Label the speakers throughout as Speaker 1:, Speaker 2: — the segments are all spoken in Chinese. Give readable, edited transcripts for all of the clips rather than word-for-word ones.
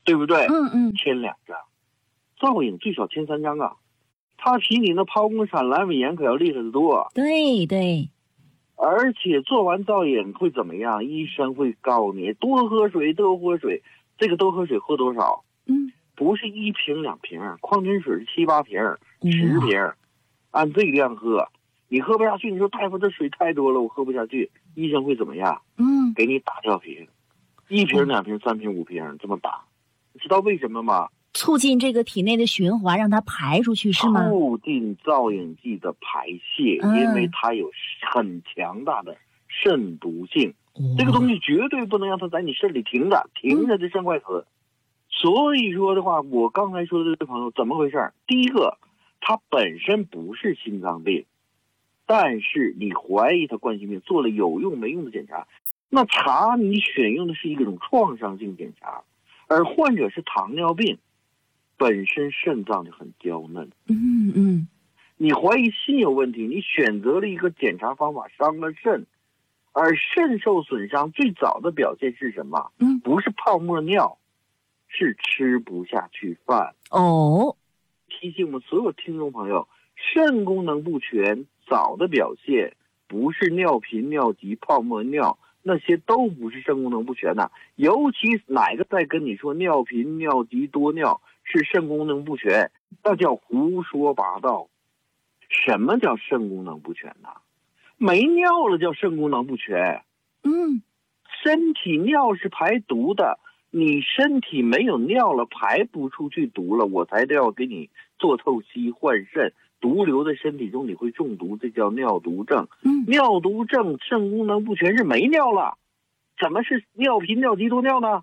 Speaker 1: 对不对？
Speaker 2: 签
Speaker 1: 2张，造影最少签3张啊。它比你那剖宫产阑尾炎可要厉害得多。
Speaker 2: 对。
Speaker 1: 而且做完造影会怎么样？医生会告你多喝水，多喝水。这个多喝水喝多少？不是1瓶2瓶，矿泉水是7、8瓶、10瓶，按这量喝。你喝不下去，你说大夫这水太多了，我喝不下去，医生会怎么样？给你打吊瓶，1瓶、2瓶、3瓶、5瓶这么打。你知道为什么吗？
Speaker 2: 促进这个体内的循环，让它排出去是吗？
Speaker 1: 促进造影剂的排泄，因为它有很强大的肾毒性。这个东西绝对不能让它在你肾里停着这肾坏死。所以说的话，我刚才说的这位朋友怎么回事？第一个，他本身不是心脏病，但是你怀疑他冠心病，做了有用没用的检查，那查你选用的是一种创伤性检查，而患者是糖尿病。本身肾脏就很娇嫩，你怀疑心有问题，你选择了一个检查方法伤了肾，而肾受损伤最早的表现是什么？不是泡沫尿，是吃不下去饭。提醒我们所有听众朋友，肾功能不全早的表现不是尿频、尿急、泡沫尿，那些都不是肾功能不全的。尤其哪个在跟你说尿频、尿急、多尿是肾功能不全，那叫胡说八道。什么叫肾功能不全呢？没尿了叫肾功能不全。身体尿是排毒的，你身体没有尿了，排不出去毒了，我才都要给你做透析换肾，毒留在身体中你会中毒，这叫尿毒症。尿毒症肾功能不全是没尿了，怎么是尿频、尿急、多尿呢？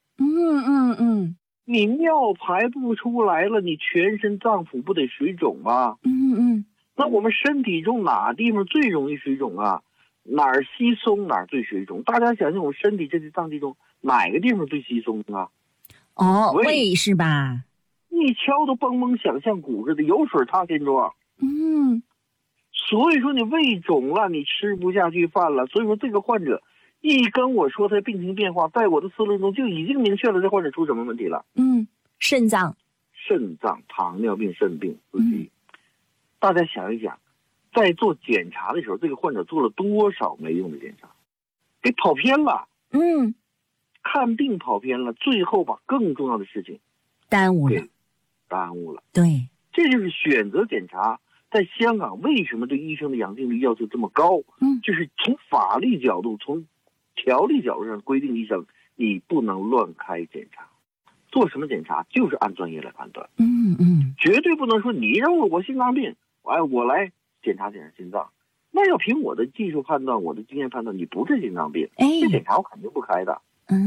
Speaker 1: 你尿排不出来了，你全身脏腑不得水肿吗？那我们身体中哪地方最容易水肿啊？哪儿稀松哪儿最水肿？大家想想，我们身体这些脏器中哪个地方最稀松啊？
Speaker 2: 胃是吧？
Speaker 1: 一敲都蹦蹦响，像鼓似的，有水塌天窗。所以说你胃肿了，你吃不下去饭了。所以说这个患者一跟我说他病情变化，在我的思路中就已经明确了这患者出什么问题了。
Speaker 2: 肾脏
Speaker 1: 糖尿病肾病司机。大家想一想，在做检查的时候，这个患者做了多少没用的检查，给跑偏了。看病跑偏了，最后把更重要的事情
Speaker 2: 耽误了。对，
Speaker 1: 这就是选择检查在香港为什么对医生的阳性率要求这么高。就是从法律角度，从条例角度上规定医生你不能乱开检查，做什么检查就是按专业来判断。绝对不能说你认为我心脏病，我来检查心脏，那要凭我的技术判断，我的经验判断你不是心脏病，这检查我肯定不开的。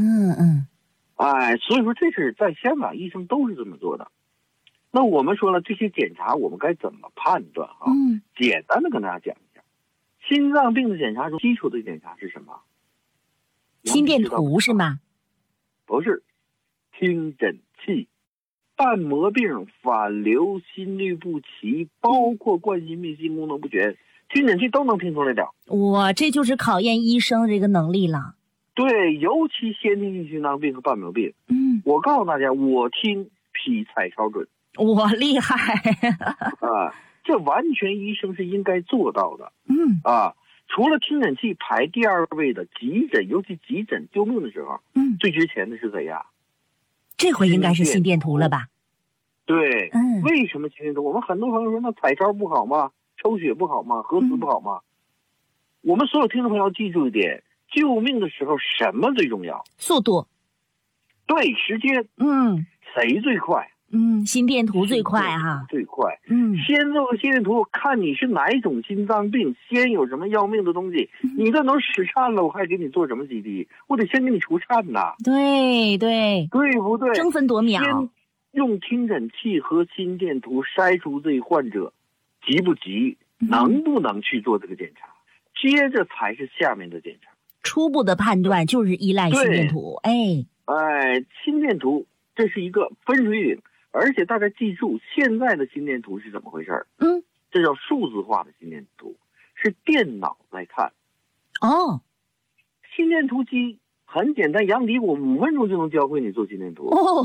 Speaker 1: 所以说这是在香港医生都是这么做的。那我们说了这些检查我们该怎么判断啊？简单的跟大家讲一下，心脏病的检查中基础的检查是什么？
Speaker 2: 心电图是吗？
Speaker 1: 不是，听诊器。瓣膜病、反流、心律不齐，包括冠心病、心功能不全，听诊器都能听出来的。
Speaker 2: 这就是考验医生这个能力了。
Speaker 1: 对，尤其先天性心脏病和瓣膜病。我告诉大家，我听比彩超准。
Speaker 2: 我厉害。
Speaker 1: 这完全医生是应该做到的。除了听诊器排第2位的急诊，尤其急诊救命的时候，最值钱的是谁呀？
Speaker 2: 这回应该是心电图了吧？
Speaker 1: 对。为什么心电图？我们很多朋友说那彩超不好吗？抽血不好吗？核磁不好吗？我们所有听众朋友要记住一点，救命的时候什么最重要？
Speaker 2: 速度。
Speaker 1: 对，时间。谁最快？
Speaker 2: 心电图最快哈。
Speaker 1: 最快。先做个心电图，看你是哪一种心脏病，先有什么要命的东西。你这能室颤了，我还给你做什么 CT？ 我得先给你除颤呐。
Speaker 2: 对
Speaker 1: 不对？
Speaker 2: 争分夺秒。
Speaker 1: 先用听诊器和心电图筛出这患者急不急，能不能去做这个检查，接着才是下面的检查。
Speaker 2: 初步的判断就是依赖心电图。
Speaker 1: 心电图这是一个分水岭。而且大家记住，现在的心电图是怎么回事？这叫数字化的心电图，是电脑在看。心电图机很简单，杨迪，我5分钟就能教会你做心电图。